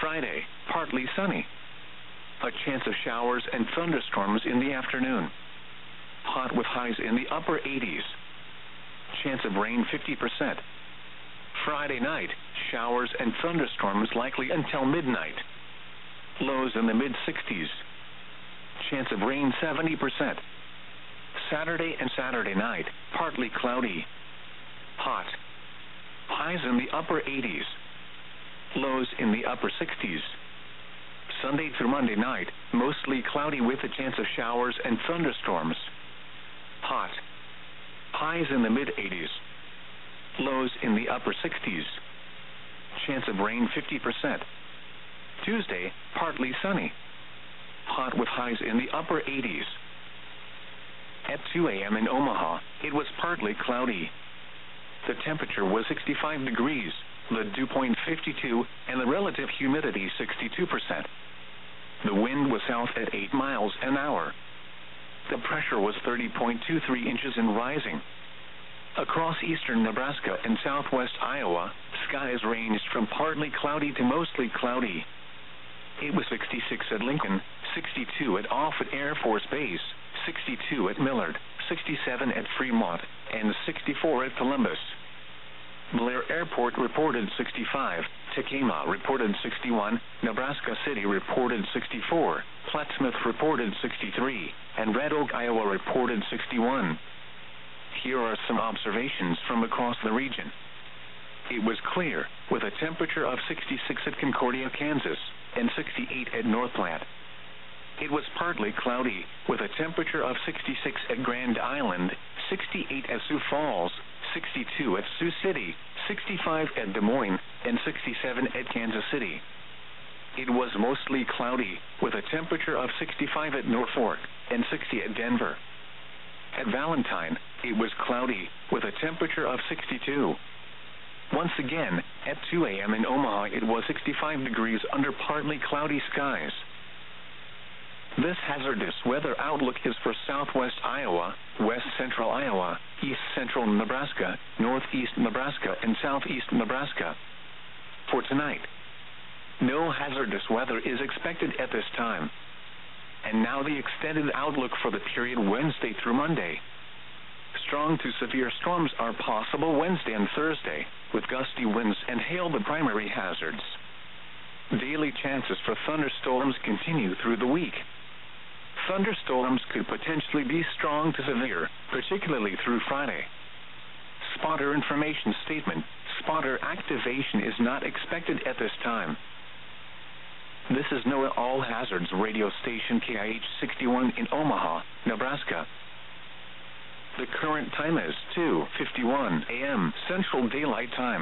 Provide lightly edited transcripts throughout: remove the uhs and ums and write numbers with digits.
Friday, partly sunny. A chance of showers and thunderstorms in the afternoon. Hot with highs in the upper 80s. Chance of rain 50%. Friday night, showers and thunderstorms likely until midnight. Lows in the mid-60s. Chance of rain 70%. Saturday and Saturday night, partly cloudy. Hot. Highs in the upper 80s. Lows in the upper 60s. Sunday through Monday night, mostly cloudy with a chance of showers and thunderstorms. Hot. Highs in the mid-80s. Lows in the upper 60s. Chance of rain 50%. Tuesday, partly sunny. Hot with highs in the upper 80s. At 2 a.m. in Omaha, it was partly cloudy. The temperature was 65 degrees, the dew point 52, and the relative humidity 62%. The wind was south at 8 miles an hour. The pressure was 30.23 inches and rising. Across eastern Nebraska and southwest Iowa, skies ranged from partly cloudy to mostly cloudy. It was 66 at Lincoln, 62 at Offutt Air Force Base, 62 at Millard, 67 at Fremont, and 64 at Columbus. Blair Airport reported 65, Tekamah reported 61, Nebraska City reported 64, Plattsmouth reported 63, and Red Oak, Iowa reported 61. Here are some observations from across the region. It was clear, with a temperature of 66 at Concordia, Kansas, and 68 at North Platte. It was partly cloudy, with a temperature of 66 at Grand Island, 68 at Sioux Falls, 62 at Sioux City, 65 at Des Moines, and 67 at Kansas City. It was mostly cloudy, with a temperature of 65 at Norfolk, and 60 at Denver. At Valentine, it was cloudy, with a temperature of 62. Once again, at 2 a.m. in Omaha, it was 65 degrees under partly cloudy skies. This hazardous weather outlook is for southwest Iowa, west central Iowa, east central Nebraska, northeast Nebraska, and southeast Nebraska. For tonight, no hazardous weather is expected at this time. And now the extended outlook for the period Wednesday through Monday. Strong to severe storms are possible Wednesday and Thursday, with gusty winds and hail the primary hazards. Daily chances for thunderstorms continue through the week. Thunderstorms could potentially be strong to severe, particularly through Friday. Spotter information statement: spotter activation is not expected at this time. This is NOAA All Hazards radio station KIH 61 in Omaha, Nebraska. The current time is 2:51 a.m. Central Daylight Time.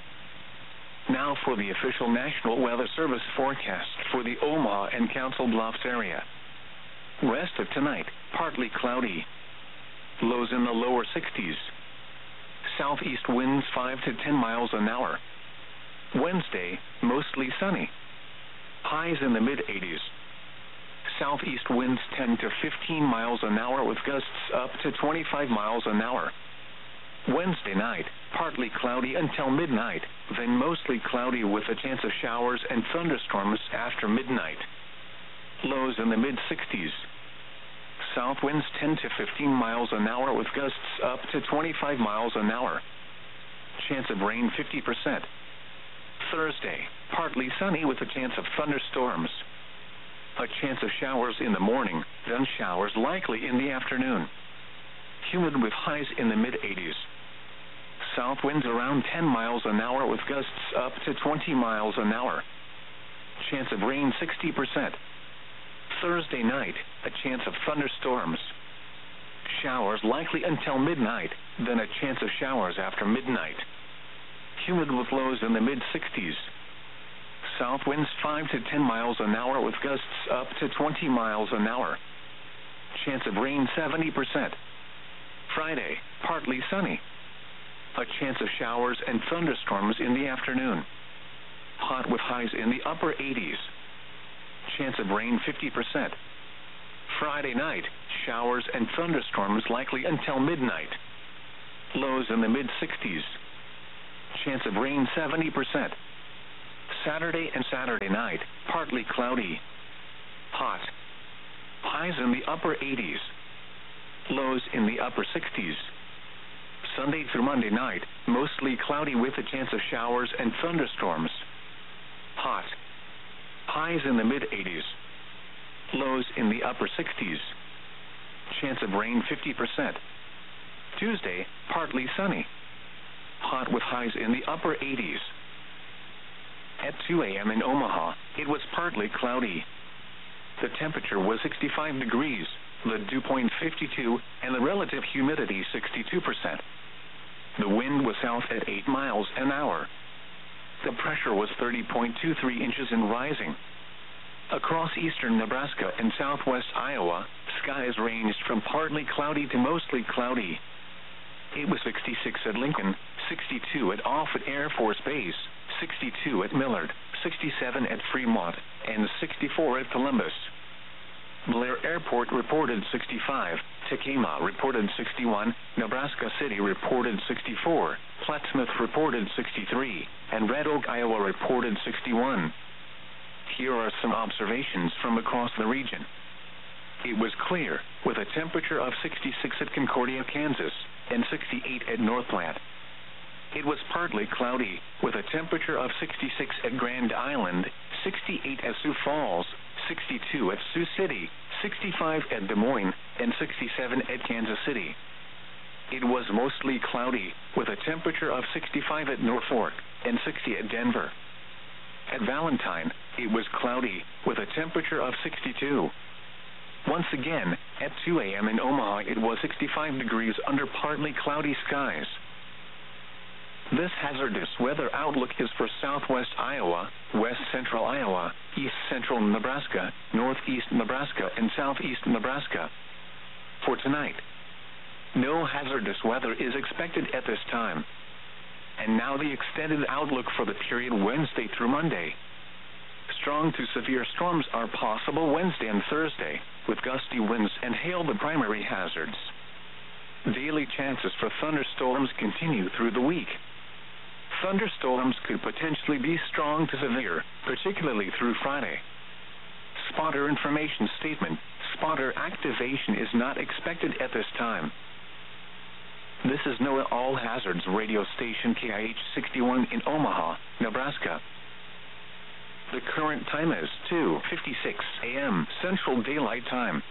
Now for the official National Weather Service forecast for the Omaha and Council Bluffs area. Rest of tonight, partly cloudy. Lows in the lower 60s. Southeast winds 5 to 10 miles an hour. Wednesday, mostly sunny. Highs in the mid-80s. Southeast winds 10 to 15 miles an hour with gusts up to 25 miles an hour. Wednesday night, partly cloudy until midnight, then mostly cloudy with a chance of showers and thunderstorms after midnight. Lows in the mid-60s. South winds 10 to 15 miles an hour with gusts up to 25 miles an hour. Chance of rain 50%. Thursday, partly sunny with a chance of thunderstorms. A chance of showers in the morning, then showers likely in the afternoon. Humid with highs in the mid-80s. South winds around 10 miles an hour with gusts up to 20 miles an hour. Chance of rain 60%. Thursday night, a chance of thunderstorms. Showers likely until midnight, then a chance of showers after midnight. Humid with lows in the mid-60s. South winds 5 to 10 miles an hour with gusts up to 20 miles an hour. Chance of rain 70%. Friday, partly sunny. A chance of showers and thunderstorms in the afternoon. Hot with highs in the upper 80s. Chance of rain 50%. Friday night, showers and thunderstorms likely until midnight. Lows in the mid-60s. Chance of rain 70%. Saturday and Saturday night, partly cloudy. Hot. Highs in the upper 80s. Lows in the upper 60s. Sunday through Monday night, mostly cloudy with a chance of showers and thunderstorms. Hot. Highs in the mid-80s. Lows in the upper 60s. Chance of rain 50%. Tuesday, partly sunny. Hot with highs in the upper 80s. At 2 a.m. in Omaha, it was partly cloudy. The temperature was 65 degrees, the dew point 52, and the relative humidity 62%. The wind was south at 8 miles an hour. The pressure was 30.23 inches and rising. Across eastern Nebraska and southwest Iowa, skies ranged from partly cloudy to mostly cloudy. It was 66 at Lincoln, 62 at Offutt Air Force Base, 62 at Millard, 67 at Fremont, and 64 at Columbus. Blair Airport reported 65, Tekamah reported 61, Nebraska City reported 64, Plattsmouth reported 63, and Red Oak, Iowa reported 61. Here are some observations from across the region. It was clear, with a temperature of 66 at Concordia, Kansas, and 68 at North Platte. It was partly cloudy, with a temperature of 66 at Grand Island, 68 at Sioux Falls, 62 at Sioux City, 65 at Des Moines, and 67 at Kansas City. It was mostly cloudy, with a temperature of 65 at Norfolk, and 60 at Denver. At Valentine, it was cloudy, with a temperature of 62. Once again, at 2 a.m. in Omaha, it was 65 degrees under partly cloudy skies. This hazardous weather outlook is for southwest Iowa, west central Iowa, east central Nebraska, northeast Nebraska, and southeast Nebraska. For tonight, no hazardous weather is expected at this time. And now the extended outlook for the period Wednesday through Monday. Strong to severe storms are possible Wednesday and Thursday, with gusty winds and hail the primary hazards. Daily chances for thunderstorms continue through the week. Thunderstorms could potentially be strong to severe, particularly through Friday. Spotter information statement: spotter activation is not expected at this time. This is NOAA All Hazards radio station KIH 61 in Omaha, Nebraska. The current time is 2:56 a.m. Central Daylight Time.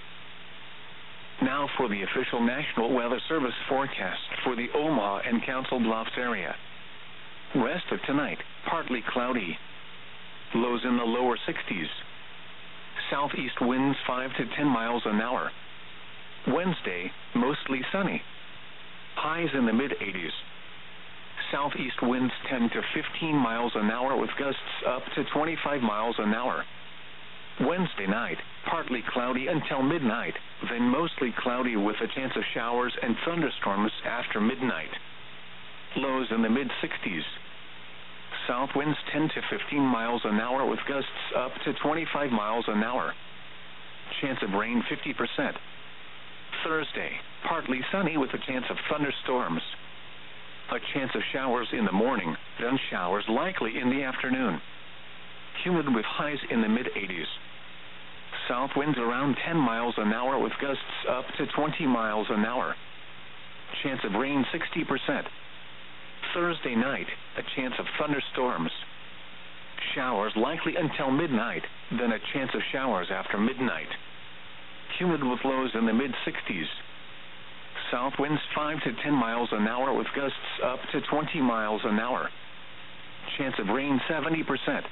Now for the official National Weather Service forecast for the Omaha and Council Bluffs area. Rest of tonight, partly cloudy. Lows in the lower 60s. Southeast winds 5 to 10 miles an hour. Wednesday, mostly sunny. Highs in the mid-80s. Southeast winds 10 to 15 miles an hour with gusts up to 25 miles an hour. Wednesday night, partly cloudy until midnight, then mostly cloudy with a chance of showers and thunderstorms after midnight. Lows in the mid-60s. South winds 10 to 15 miles an hour with gusts up to 25 miles an hour. Chance of rain 50%. Thursday, partly sunny with a chance of thunderstorms. A chance of showers in the morning, then showers likely in the afternoon. Humid with highs in the mid-80s. South winds around 10 miles an hour with gusts up to 20 miles an hour. Chance of rain 60%. Thursday night, a chance of thunderstorms. Showers likely until midnight, then a chance of showers after midnight. Humid with lows in the mid-60s. South winds 5 to 10 miles an hour with gusts up to 20 miles an hour. Chance of rain 70%.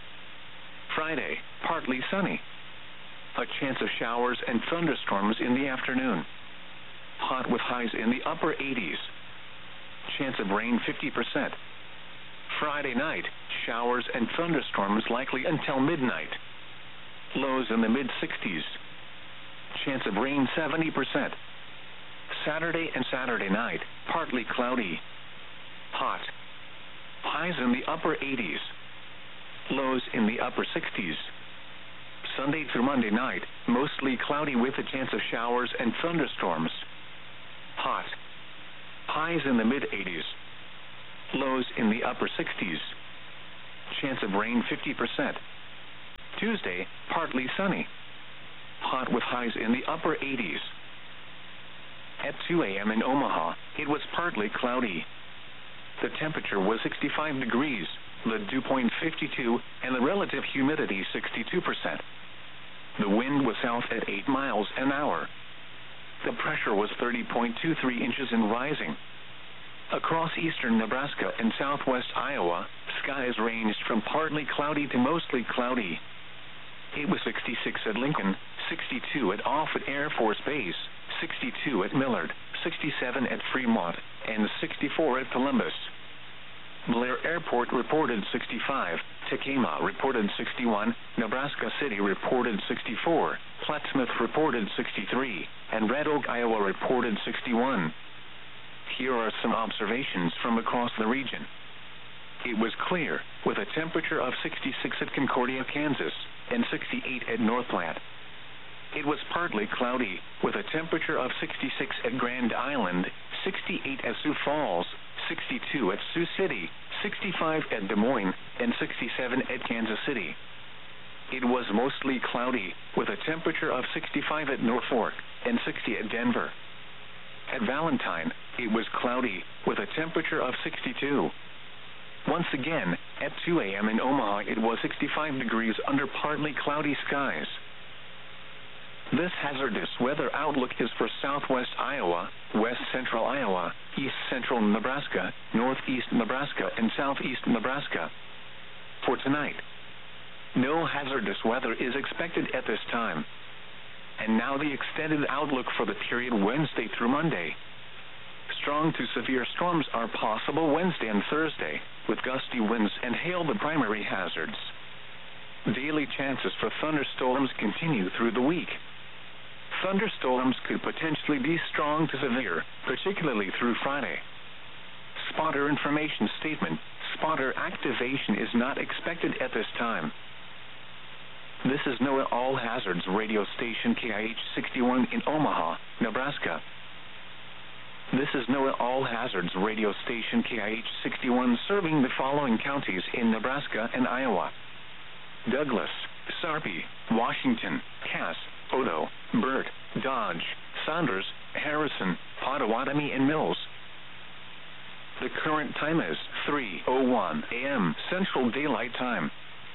Friday, partly sunny. A chance of showers and thunderstorms in the afternoon. Hot with highs in the upper 80s. Chance of rain 50%. Friday night, showers and thunderstorms likely until midnight. Lows in the mid-60s. Chance of rain 70%. Saturday and Saturday night, partly cloudy. Hot. Highs in the upper 80s. Lows in the upper 60s. Sunday through Monday night, mostly cloudy with a chance of showers and thunderstorms. Hot. Highs in the mid-80s. Lows in the upper 60s. Chance of rain 50%. Tuesday, partly sunny. Hot with highs in the upper 80s. At 2 a.m. in Omaha, it was partly cloudy. The temperature was 65 degrees, the dew point 52, and the relative humidity 62%. The wind was south at 8 miles an hour. The pressure was 30.23 inches and rising. Across eastern Nebraska and southwest Iowa, skies ranged from partly cloudy to mostly cloudy. It was 66 at Lincoln, 62 at Offutt Air Force Base, 62 at Millard, 67 at Fremont, and 64 at Columbus. Blair Airport reported 65, Tekamah reported 61, Nebraska City reported 64, Plattsmouth reported 63, and Red Oak, Iowa reported 61. Here are some observations from across the region. It was clear, with a temperature of 66 at Concordia, Kansas, and 68 at North Platte. It was partly cloudy, with a temperature of 66 at Grand Island, 68 at Sioux Falls, 62 at Sioux City, 65 at Des Moines, and 67 at Kansas City. It was mostly cloudy, with a temperature of 65 at Norfolk, and 60 at Denver. At Valentine, it was cloudy, with a temperature of 62. Once again, at 2 a.m. in Omaha, it was 65 degrees under partly cloudy skies. This hazardous weather outlook is for southwest Iowa, west central Iowa, east central Nebraska, northeast Nebraska, and southeast Nebraska. For tonight, no hazardous weather is expected at this time. And now the extended outlook for the period Wednesday through Monday. Strong to severe storms are possible Wednesday and Thursday, with gusty winds and hail the primary hazards. Daily chances for thunderstorms continue through the week. Thunderstorms could potentially be strong to severe, particularly through Friday. Spotter information statement: spotter activation is not expected at this time. This is NOAA All Hazards radio station KIH 61 in Omaha, Nebraska. This is NOAA All Hazards radio station KIH 61 serving the following counties in Nebraska and Iowa: Douglas, Sarpy, Washington, Cass, Odo, Burt, Dodge, Saunders, Harrison, Pottawatomie, and Mills. The current time is 3:01 a.m. Central Daylight Time.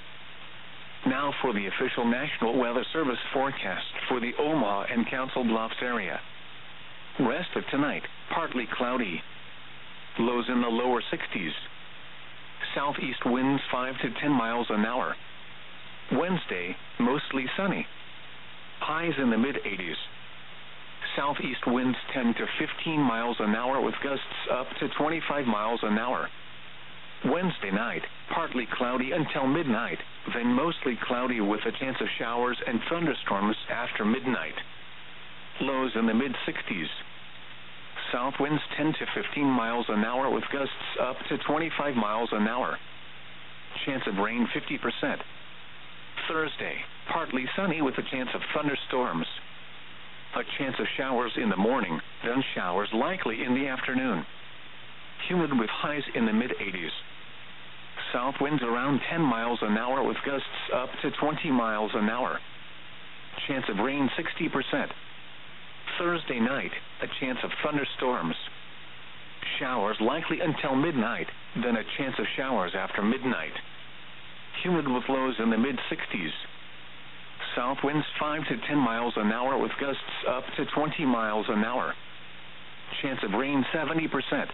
Now for the official National Weather Service forecast for the Omaha and Council Bluffs area. Rest of tonight, partly cloudy. Lows in the lower 60s. Southeast winds 5 to 10 miles an hour. Wednesday, mostly sunny. Highs in the mid-80s. Southeast winds 10 to 15 miles an hour with gusts up to 25 miles an hour. Wednesday night, partly cloudy until midnight, then mostly cloudy with a chance of showers and thunderstorms after midnight. Lows in the mid-60s. South winds 10 to 15 miles an hour with gusts up to 25 miles an hour. Chance of rain 50%. Thursday, partly sunny with a chance of thunderstorms. A chance of showers in the morning, then showers likely in the afternoon. Humid with highs in the mid-80s. South winds around 10 miles an hour with gusts up to 20 miles an hour. Chance of rain 60%. Thursday night, a chance of thunderstorms. Showers likely until midnight, then a chance of showers after midnight. Humid with lows in the mid-60s. South winds 5 to 10 miles an hour with gusts up to 20 miles an hour. Chance of rain 70%.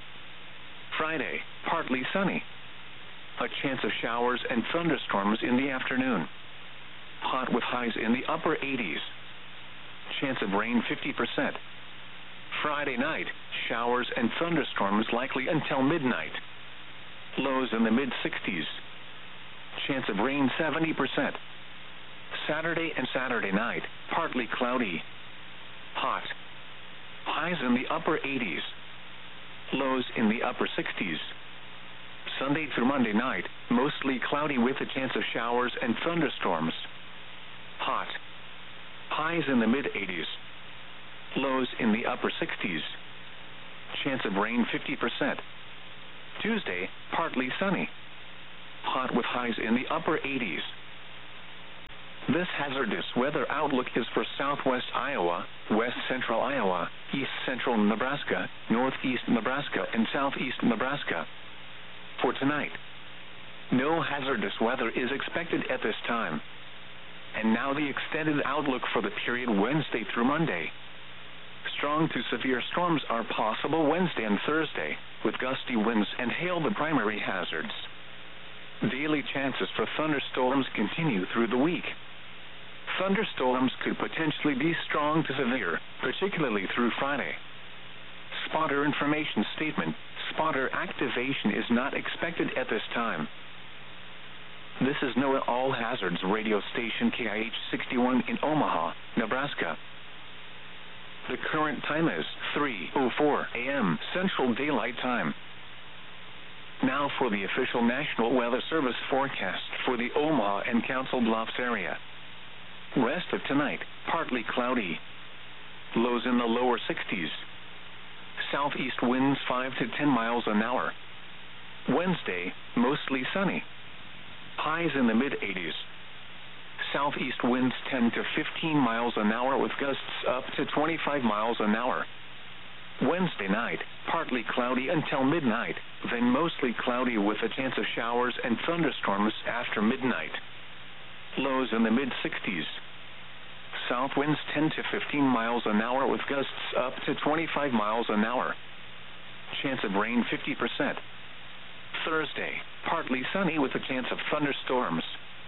Friday, partly sunny. A chance of showers and thunderstorms in the afternoon. Hot with highs in the upper 80s. Chance of rain 50%. Friday night, showers and thunderstorms likely until midnight. Lows in the mid-60s. Chance of rain 70%. Saturday and Saturday night, partly cloudy. Hot. Highs in the upper 80s. Lows in the upper 60s. Sunday through Monday night, mostly cloudy with a chance of showers and thunderstorms. Hot. Highs in the mid-80s. Lows in the upper 60s. Chance of rain 50%. Tuesday, partly sunny. hot with highs in the upper 80s. This hazardous weather outlook is for southwest Iowa, west central Iowa, east central Nebraska, northeast Nebraska, and southeast Nebraska. For tonight, no hazardous weather is expected at this time. And now the extended outlook for the period Wednesday through Monday. Strong to severe storms are possible Wednesday and Thursday, with gusty winds and hail the primary hazards. Daily chances for thunderstorms continue through the week. Thunderstorms could potentially be strong to severe, particularly through Friday. Spotter information statement: spotter activation is not expected at this time. This is NOAA All Hazards radio station KIH 61 in Omaha, Nebraska. The current time is 3:04 a.m. Central Daylight Time. Now for the official National Weather Service forecast for the Omaha and Council Bluffs area. Rest of tonight, partly cloudy. Lows in the lower 60s. Southeast winds 5 to 10 miles an hour. Wednesday, mostly sunny. Highs in the mid-80s. Southeast winds 10 to 15 miles an hour with gusts up to 25 miles an hour. Wednesday night, partly cloudy until midnight, then mostly cloudy with a chance of showers and thunderstorms after midnight. Lows in the mid-60s. South winds 10 to 15 miles an hour with gusts up to 25 miles an hour. Chance of rain 50%. Thursday, partly sunny with a chance of thunderstorms.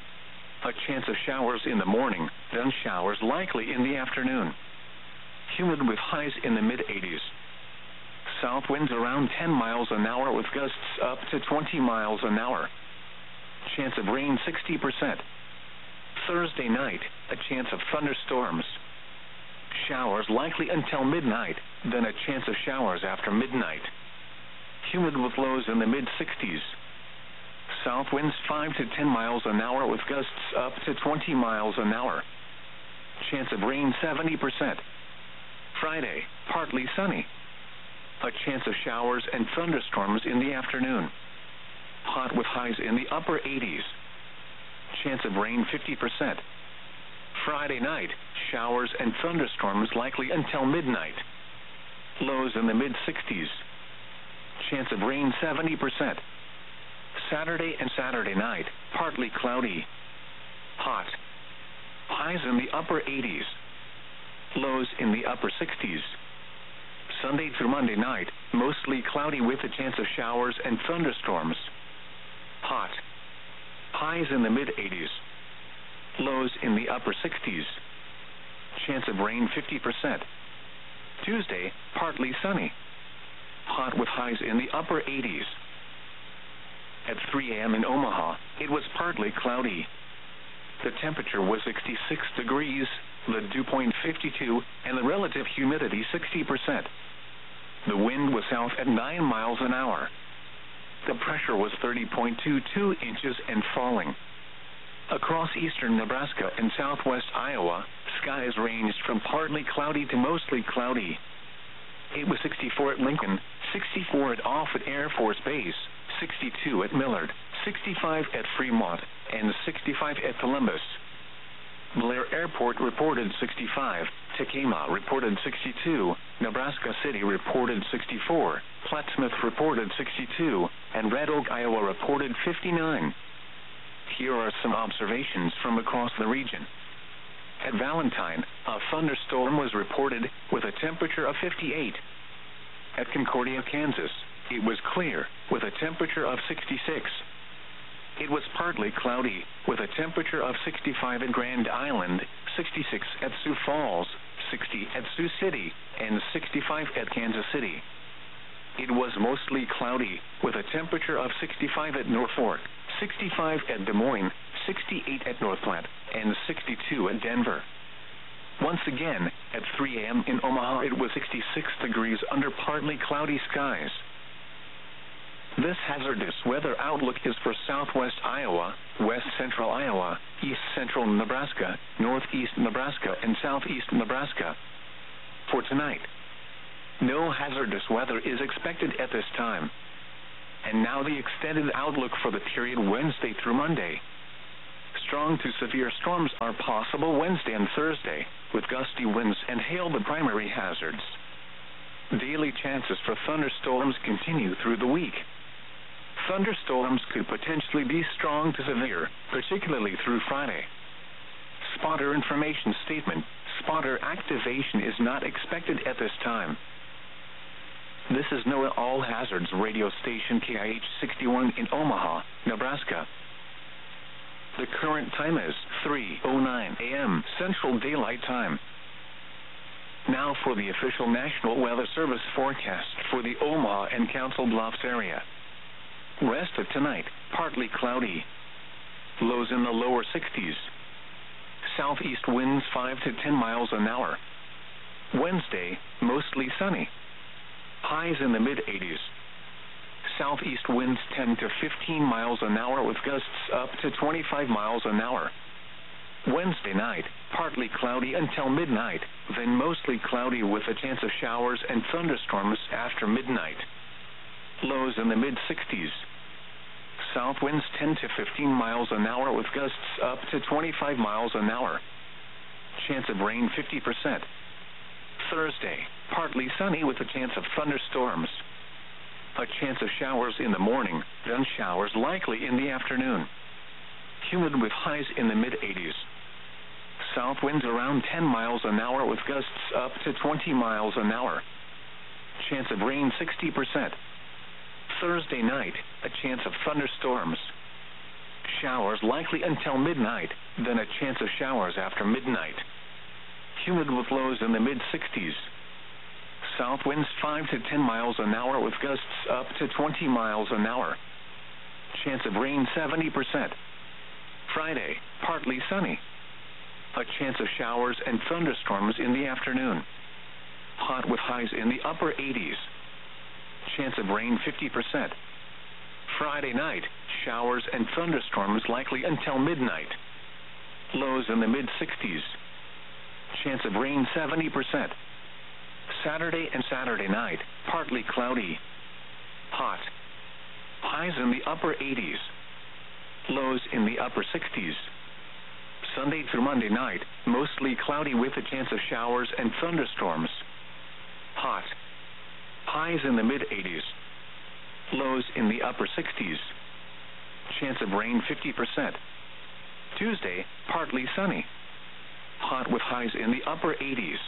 A chance of showers in the morning, then showers likely in the afternoon. Humid with highs in the mid-80s. South winds around 10 miles an hour with gusts up to 20 miles an hour. Chance of rain 60%. Thursday night, a chance of thunderstorms. Showers likely until midnight, then a chance of showers after midnight. Humid with lows in the mid-60s. South winds 5 to 10 miles an hour with gusts up to 20 miles an hour. Chance of rain 70%. Friday, partly sunny. A chance of showers and thunderstorms in the afternoon. Hot with highs in the upper 80s. Chance of rain 50%. Friday night, showers and thunderstorms likely until midnight. Lows in the mid-60s. Chance of rain 70%. Saturday and Saturday night, partly cloudy. Hot. Highs in the upper 80s. Lows in the upper 60s. Sunday through Monday night, mostly cloudy with a chance of showers and thunderstorms. Hot. Highs in the mid-80s. Lows in the upper 60s. Chance of rain 50%. Tuesday, partly sunny. Hot with highs in the upper 80s. At 3 a.m. in Omaha, it was partly cloudy. The temperature was 66 degrees, the dew point 52, and the relative humidity 60%. The wind was south at 9 miles an hour. The pressure was 30.22 inches and falling. Across eastern Nebraska and southwest Iowa, skies ranged from partly cloudy to mostly cloudy. It was 64 at Lincoln, 64 at Offutt Air Force Base, 62 at Millard, 65 at Fremont, and 65 at Columbus. Blair Airport reported 65, Tacoma reported 62, Nebraska City reported 64, Plattsmouth reported 62, and Red Oak, Iowa reported 59. Here are some observations from across the region. At Valentine, a thunderstorm was reported with a temperature of 58. At Concordia, Kansas, it was clear with a temperature of 66. It was partly cloudy with a temperature of 65 at Grand Island, 66 at Sioux Falls, 60 at Sioux City, and 65 at Kansas City. It was mostly cloudy with a temperature of 65 at Norfolk, 65 at Des Moines, 68 at North Platte, and 62 at Denver. Once again, at 3 a.m. in Omaha, it was 66 degrees under partly cloudy skies. This hazardous weather outlook is for southwest Iowa, west central Iowa, east central Nebraska, northeast Nebraska, and southeast Nebraska. For tonight, no hazardous weather is expected at this time. And now the extended outlook for the period Wednesday through Monday. Strong to severe storms are possible Wednesday and Thursday, with gusty winds and hail the primary hazards. Daily chances for thunderstorms continue through the week. Thunderstorms could potentially be strong to severe, particularly through Friday. Spotter information statement: spotter activation is not expected at this time. This is NOAA All Hazards radio station KIH 61 in Omaha, Nebraska. The current time is 3:09 a.m. Central Daylight Time. Now for the official National Weather Service forecast for the Omaha and Council Bluffs area. Rest of tonight, partly cloudy. Lows in the lower 60s. Southeast winds 5 to 10 miles an hour. Wednesday, mostly sunny. Highs in the mid-80s. Southeast winds 10 to 15 miles an hour with gusts up to 25 miles an hour. Wednesday night, partly cloudy until midnight, then mostly cloudy with a chance of showers and thunderstorms after midnight. Lows in the mid-60s. South winds 10 to 15 miles an hour with gusts up to 25 miles an hour. Chance of rain 50%. Thursday, partly sunny with a chance of thunderstorms. A chance of showers in the morning, then showers likely in the afternoon. Humid with highs in the mid-80s. South winds around 10 miles an hour with gusts up to 20 miles an hour. Chance of rain 60%. Thursday night, a chance of thunderstorms. Showers likely until midnight, then a chance of showers after midnight. Humid with lows in the mid-60s. South winds 5 to 10 miles an hour with gusts up to 20 miles an hour. Chance of rain 70%. Friday, partly sunny. A chance of showers and thunderstorms in the afternoon. Hot with highs in the upper 80s. Chance of rain 50%. Friday night, showers and thunderstorms likely until midnight. Lows in the mid-60s. Chance of rain 70%. Saturday and Saturday night, partly cloudy. Hot. Highs in the upper 80s. Lows in the upper 60s. Sunday through Monday night, mostly cloudy with a chance of showers and thunderstorms. Hot. Highs in the mid-80s. Lows in the upper 60s. Chance of rain 50%. Tuesday, partly sunny. Hot with highs in the upper 80s.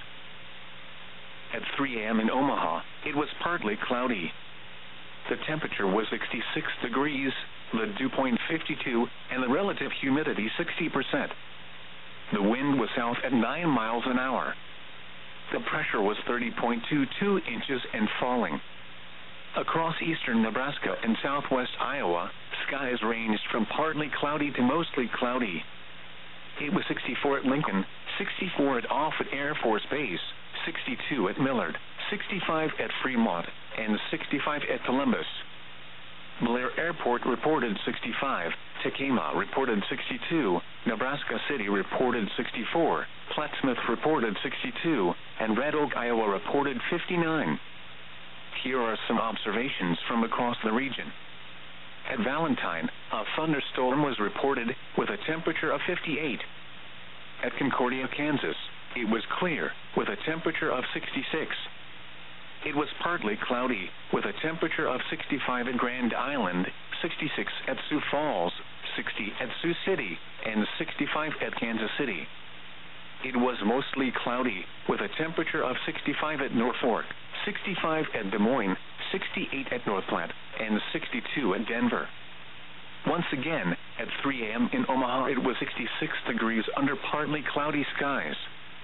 At 3 a.m. in Omaha, it was partly cloudy. The temperature was 66 degrees, the dew point 52, and the relative humidity 60%. The wind was south at 9 miles an hour. The pressure was 30.22 inches and falling. Across eastern Nebraska and southwest Iowa, skies ranged from partly cloudy to mostly cloudy. It was 64 at Lincoln, 64 at Offutt Air Force Base, 62 at Millard, 65 at Fremont, and 65 at Columbus. Blair Airport reported 65, Tekamah reported 62, Nebraska City reported 64, Plattsmouth reported 62, and Red Oak, Iowa reported 59. Here are some observations from across the region. At Valentine, a thunderstorm was reported with a temperature of 58. At Concordia, Kansas, it was clear with a temperature of 66. It was partly cloudy with a temperature of 65 at Grand Island, 66 at Sioux Falls, 60 at Sioux City, and 65 at Kansas City. It was mostly cloudy with a temperature of 65 at Norfolk, 65 at Des Moines, 68 at North Platte, and 62 at Denver. Once again, at 3 a.m. in Omaha, it was 66 degrees under partly cloudy skies.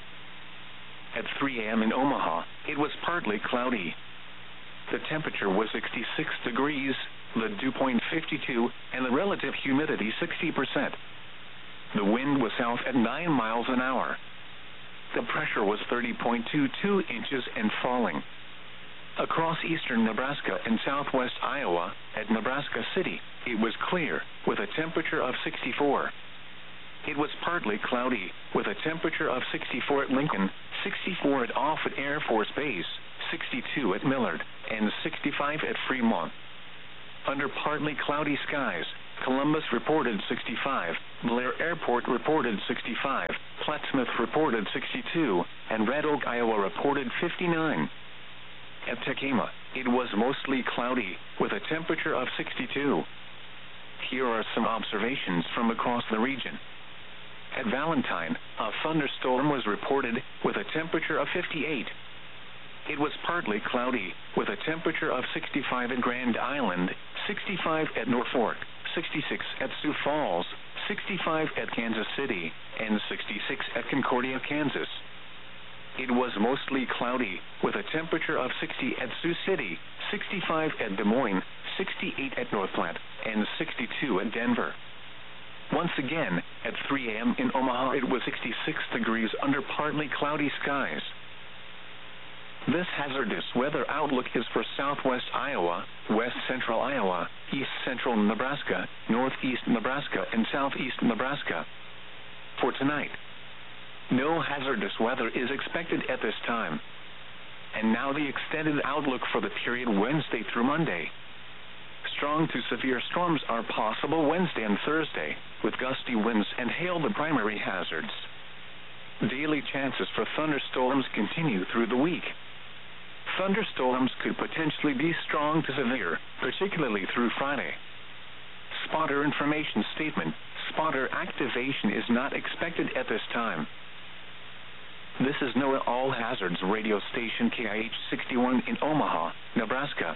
At 3 a.m. in Omaha, it was partly cloudy. The temperature was 66 degrees, the dew point 52, and the relative humidity 60%. The wind was south at 9 miles an hour. The pressure was 30.22 inches and falling. Across eastern Nebraska and southwest Iowa, at Nebraska City, it was clear with a temperature of 64. It was partly cloudy with a temperature of 64 at Lincoln, 64 at Offutt Air Force Base, 62 at Millard, and 65 at Fremont. under partly cloudy skies. Columbus reported 65, Blair Airport reported 65, Plattsmouth reported 62, and Red Oak, Iowa reported 59. At Tekema, it was mostly cloudy, with a temperature of 62. Here are some observations from across the region. At Valentine, a thunderstorm was reported, with a temperature of 58. It was partly cloudy, with a temperature of 65 at Grand Island, 65 at Norfolk, 66 at Sioux Falls, 65 at Kansas City, and 66 at Concordia, Kansas. It was mostly cloudy, with a temperature of 60 at Sioux City, 65 at Des Moines, 68 at North Platte, and 62 at Denver. Once again, at 3 a.m. in Omaha, it was 66 degrees under partly cloudy skies. This hazardous weather outlook is for southwest Iowa, west central Iowa, east central Nebraska, northeast Nebraska, and southeast Nebraska. For tonight, no hazardous weather is expected at this time. And now the extended outlook for the period Wednesday through Monday. Strong to severe storms are possible Wednesday and Thursday, with gusty winds and hail the primary hazards. Daily chances for thunderstorms continue through the week. Thunderstorms could potentially be strong to severe, particularly through Friday. Spotter information statement: spotter activation is not expected at this time. This is NOAA All Hazards radio station KIH 61 in Omaha, Nebraska.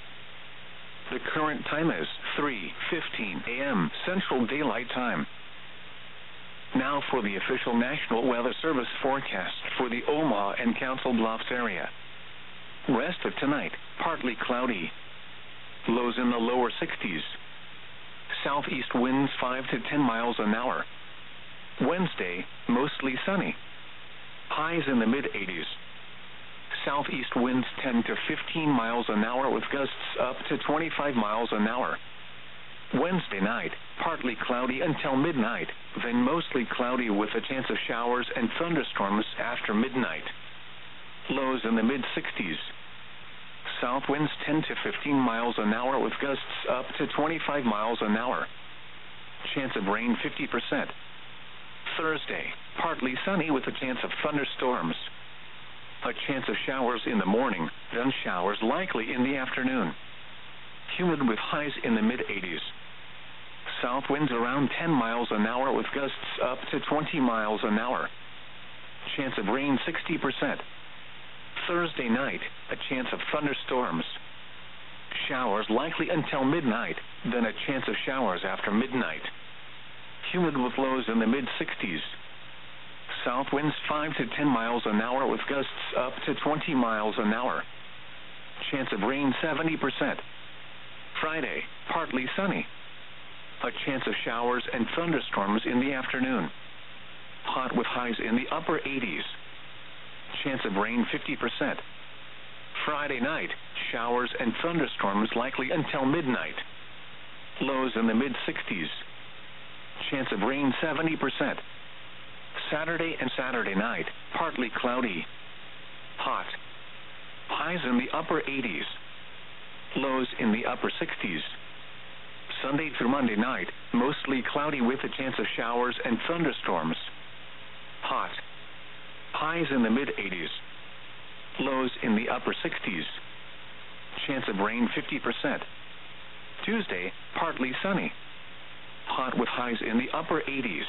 The current time is 3:15 a.m. Central Daylight Time. Now for the official National Weather Service forecast for the Omaha and Council Bluffs area. Rest of tonight, partly cloudy. Lows in the lower 60s. Southeast winds 5 to 10 miles an hour. Wednesday, mostly sunny. Highs in the mid-80s. Southeast winds 10 to 15 miles an hour with gusts up to 25 miles an hour. Wednesday night, partly cloudy until midnight, then mostly cloudy with a chance of showers and thunderstorms after midnight. Lows in the mid-60s. South winds 10 to 15 miles an hour with gusts up to 25 miles an hour. Chance of rain 50%. Thursday, partly sunny with a chance of thunderstorms. A chance of showers in the morning, then showers likely in the afternoon. Humid with highs in the mid-80s. South winds around 10 miles an hour with gusts up to 20 miles an hour. Chance of rain 60%. Thursday night, a chance of thunderstorms. Showers likely until midnight, then a chance of showers after midnight. Humid with lows in the mid-60s. South winds 5 to 10 miles an hour with gusts up to 20 miles an hour. Chance of rain 70%. Friday, partly sunny. A chance of showers and thunderstorms in the afternoon. Hot with highs in the upper 80s. Chance of rain 50%. Friday night, showers and thunderstorms likely until midnight. Lows in the mid-60s. Chance of rain 70%. Saturday and Saturday night, partly cloudy. Hot. Highs in the upper 80s. Lows in the upper 60s. Sunday through Monday night, mostly cloudy with a chance of showers and thunderstorms. Hot. Highs in the mid-80s. Lows in the upper 60s. Chance of rain 50%. Tuesday, partly sunny. Hot with highs in the upper 80s.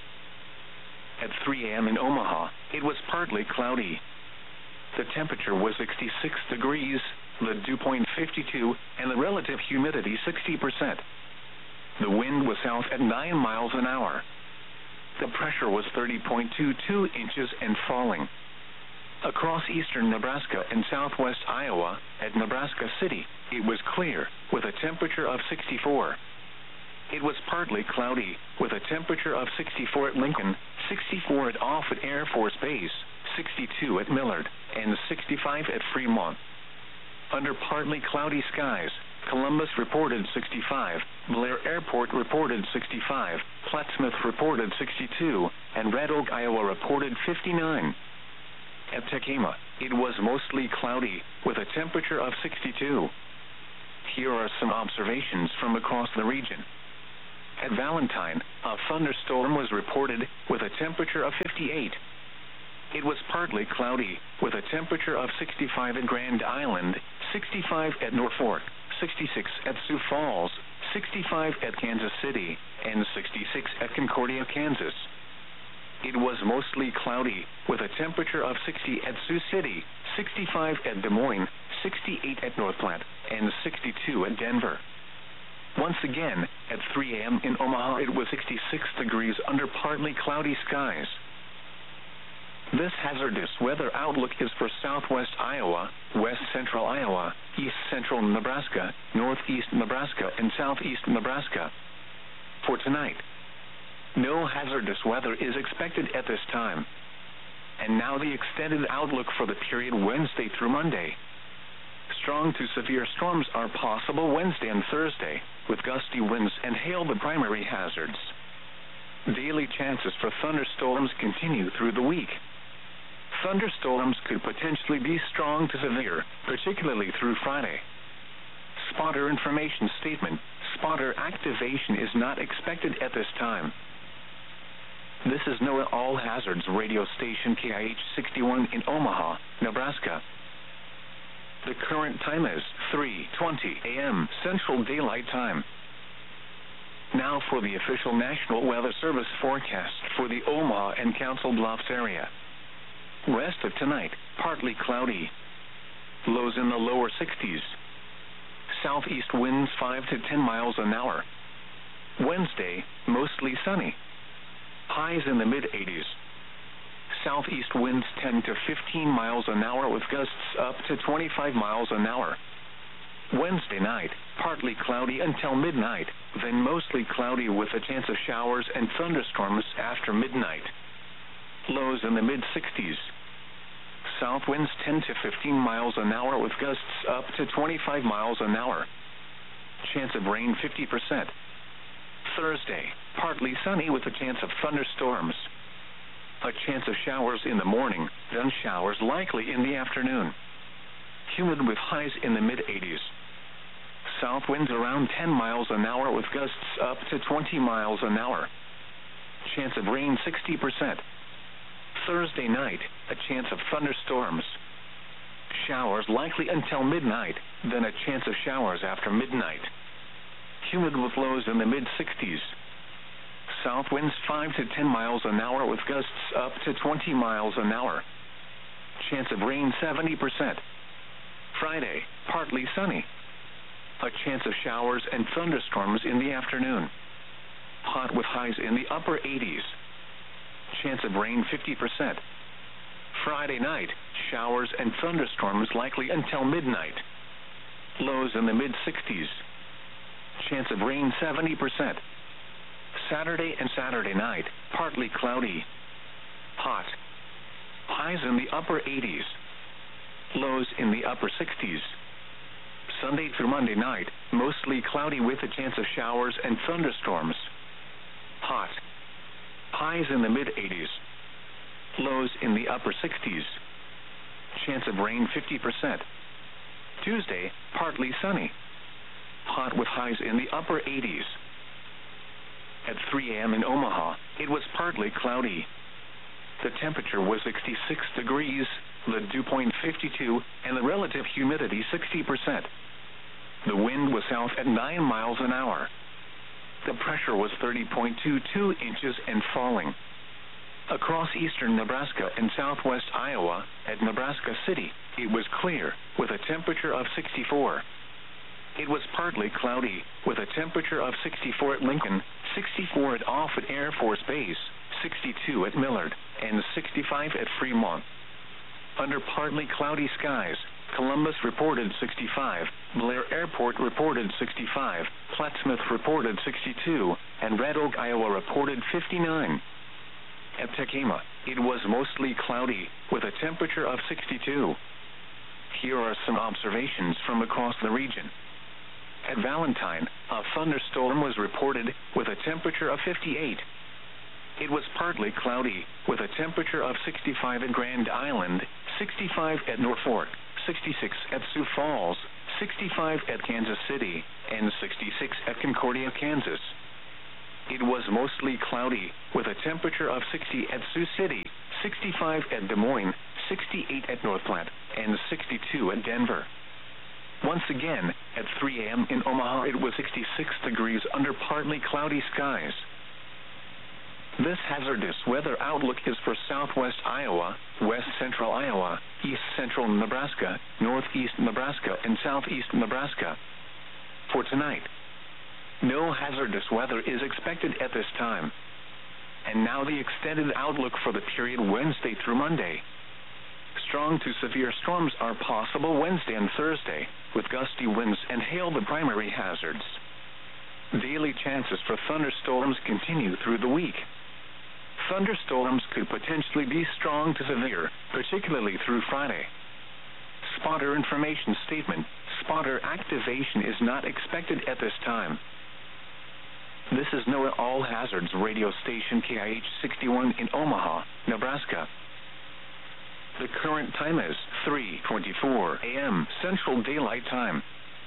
At 3 a.m. in Omaha, it was partly cloudy. The temperature was 66 degrees, the dew point 52, and the relative humidity 60%. The wind was south at 9 miles an hour. The pressure was 30.22 inches and falling. Across eastern Nebraska and southwest Iowa, at Nebraska City, it was clear, with a temperature of 64. It was partly cloudy, with a temperature of 64 at Lincoln, 64 at Offutt Air Force Base, 62 at Millard, and 65 at Fremont. Under partly cloudy skies, Columbus reported 65, Blair Airport reported 65, Plattsmouth reported 62, and Red Oak, Iowa reported 59. At Tekema, it was mostly cloudy, with a temperature of 62. Here are some observations from across the region. At Valentine, a thunderstorm was reported with a temperature of 58. It was partly cloudy, with a temperature of 65 at Grand Island, 65 at Norfolk, 66 at Sioux Falls, 65 at Kansas City, and 66 at Concordia, Kansas. It was mostly cloudy, with a temperature of 60 at Sioux City, 65 at Des Moines, 68 at North Platte, and 62 at Denver. Once again, at 3 a.m. in Omaha, it was 66 degrees under partly cloudy skies. This hazardous weather outlook is for southwest Iowa, west central Iowa, east central Nebraska, northeast Nebraska, and southeast Nebraska. For tonight, no hazardous weather is expected at this time. And now the extended outlook for the period Wednesday through Monday. Strong to severe storms are possible Wednesday and Thursday, with gusty winds and hail the primary hazards. Daily chances for thunderstorms continue through the week. Thunderstorms could potentially be strong to severe, particularly through Friday. Spotter information statement: spotter activation is not expected at this time. This is NOAA All Hazards radio station KIH 61 in Omaha, Nebraska. The current time is 3:20 a.m. Central Daylight Time. Now for the official National Weather Service forecast for the Omaha and Council Bluffs area. Rest of tonight, partly cloudy. Lows in the lower 60s. Southeast winds 5 to 10 miles an hour. Wednesday, mostly sunny. Highs in the mid-80s. Southeast winds 10 to 15 miles an hour with gusts up to 25 miles an hour. Wednesday night, partly cloudy until midnight, then mostly cloudy with a chance of showers and thunderstorms after midnight. Lows in the mid-60s. South winds 10 to 15 miles an hour with gusts up to 25 miles an hour. Chance of rain 50%. Thursday, partly sunny with a chance of thunderstorms. A chance of showers in the morning, then showers likely in the afternoon. Humid with highs in the mid-80s. South winds around 10 miles an hour with gusts up to 20 miles an hour. Chance of rain 60%. Thursday night, a chance of thunderstorms. Showers likely until midnight, then a chance of showers after midnight. Humid with lows in the mid-60s. South winds 5 to 10 miles an hour with gusts up to 20 miles an hour. Chance of rain 70%. Friday, partly sunny. A chance of showers and thunderstorms in the afternoon. Hot with highs in the upper 80s. Chance of rain 50%. Friday night, showers and thunderstorms likely until midnight. Lows in the mid-60s. Chance of rain 70%. Saturday and Saturday night, partly cloudy. Hot. Highs in the upper 80s. Lows in the upper 60s. Sunday through Monday night, mostly cloudy with a chance of showers and thunderstorms. Hot. Highs in the mid-80s. Lows in the upper 60s. Chance of rain 50%. Tuesday, partly sunny. Hot with highs in the upper 80s. At 3 a.m. in Omaha, it was partly cloudy. The temperature was 66 degrees, the dew point 52, and the relative humidity 60%. The wind was south at 9 miles an hour. The pressure was 30.22 inches and falling. Across eastern Nebraska and southwest Iowa, at Nebraska City, it was clear, with a temperature of 64. It was partly cloudy, with a temperature of 64 at Lincoln, 64 at Offutt Air Force Base, 62 at Millard, and 65 at Fremont. Under partly cloudy skies, Columbus reported 65, Blair Airport reported 65, Plattsmouth reported 62, and Red Oak, Iowa reported 59. At Tekema, it was mostly cloudy, with a temperature of 62. Here are some observations from across the region. At Valentine, a thunderstorm was reported with a temperature of 58. It was partly cloudy, with a temperature of 65 at Grand Island, 65 at Norfolk, 66 at Sioux Falls, 65 at Kansas City, and 66 at Concordia, Kansas. It was mostly cloudy, with a temperature of 60 at Sioux City, 65 at Des Moines, 68 at North Platte, and 62 at Denver. Once again, at 3 a.m. in Omaha, it was 66 degrees under partly cloudy skies. This hazardous weather outlook is for southwest Iowa, west central Iowa, east central Nebraska, northeast Nebraska, and southeast Nebraska. For tonight, no hazardous weather is expected at this time. And now the extended outlook for the period Wednesday through Monday. Strong to severe storms are possible Wednesday and Thursday, with gusty winds and hail the primary hazards. Daily chances for thunderstorms continue through the week. Thunderstorms could potentially be strong to severe, particularly through Friday. Spotter information statement: spotter activation is not expected at this time. This is NOAA All Hazards radio station KIH 61 in Omaha, Nebraska. The current time is 3:24 a.m. Central Daylight Time.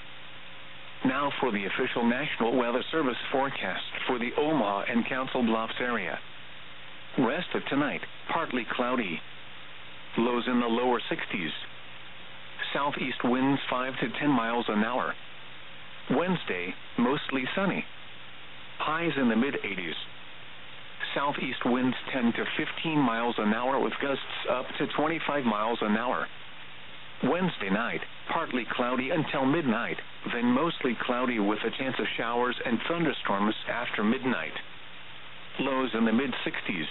Now for the official National Weather Service forecast for the Omaha and Council Bluffs area. Rest of tonight, partly cloudy. Lows in the lower 60s. Southeast winds 5 to 10 miles an hour. Wednesday, mostly sunny. Highs in the mid-80s. Southeast winds 10 to 15 miles an hour with gusts up to 25 miles an hour. Wednesday night, partly cloudy until midnight, then mostly cloudy with a chance of showers and thunderstorms after midnight. Lows in the mid-60s.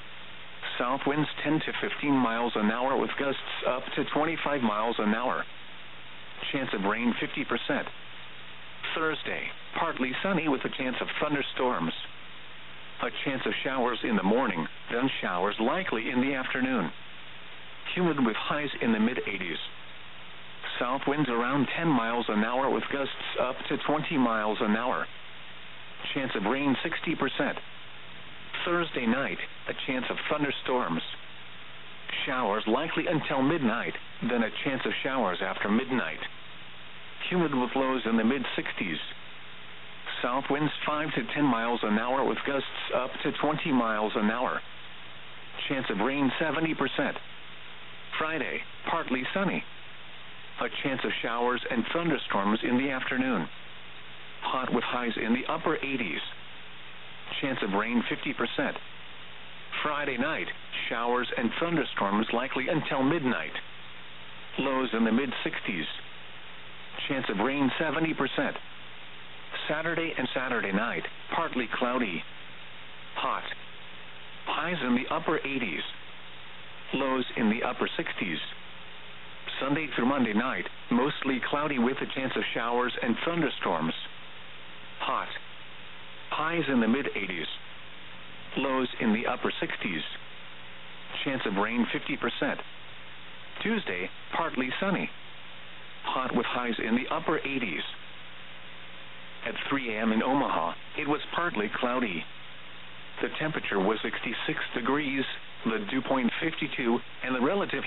South winds 10 to 15 miles an hour with gusts up to 25 miles an hour. Chance of rain 50%. Thursday, partly sunny with a chance of thunderstorms. A chance of showers in the morning, then showers likely in the afternoon. Humid with highs in the mid-80s. South winds around 10 miles an hour with gusts up to 20 miles an hour. Chance of rain 60%. Thursday night, a chance of thunderstorms. Showers likely until midnight, then a chance of showers after midnight. Humid with lows in the mid-60s. South winds 5 to 10 miles an hour with gusts up to 20 miles an hour. Chance of rain 70%. Friday, partly sunny. A chance of showers and thunderstorms in the afternoon. Hot with highs in the upper 80s. Chance of rain 50%. Friday night, showers and thunderstorms likely until midnight. Lows in the mid-60s. Chance of rain 70%. Saturday and Saturday night, partly cloudy. Hot. Highs in the upper 80s. Lows in the upper 60s. Sunday through Monday night, mostly cloudy with a chance of showers and thunderstorms. Hot. Highs in the mid-80s. Lows in the upper 60s. Chance of rain 50%. Tuesday, partly sunny. Hot with highs in the upper 80s. At 3 a.m. in Omaha, it was partly cloudy. The temperature was 66 degrees, the dew point 52, and the relative